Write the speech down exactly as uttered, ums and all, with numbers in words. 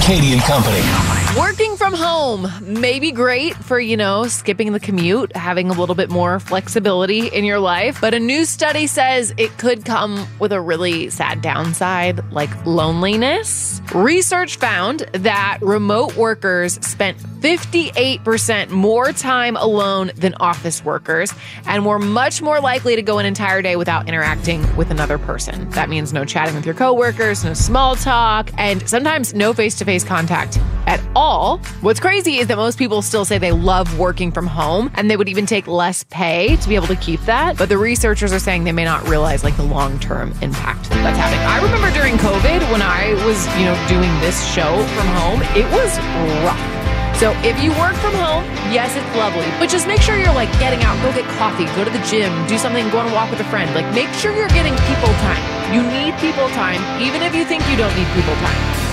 Katie and Company. Working from home may be great for, you know, skipping the commute, having a little bit more flexibility in your life. But a new study says it could come with a really sad downside, like loneliness. Research found that remote workers spent fifty-eight percent more time alone than office workers and were much more likely to go an entire day without interacting with another person. That means no chatting with your coworkers, no small talk, and sometimes no face-to-face contact at all. What's crazy is that most people still say they love working from home and they would even take less pay to be able to keep that. But the researchers are saying they may not realize like the long-term impact that's having. I remember during COVID when I was, you know, doing this show from home, it was rough. So if you work from home, yes, it's lovely, but just make sure you're like getting out, go get coffee, go to the gym, do something, go on a walk with a friend. Like make sure you're getting people time. You need people time, even if you think you don't need people time.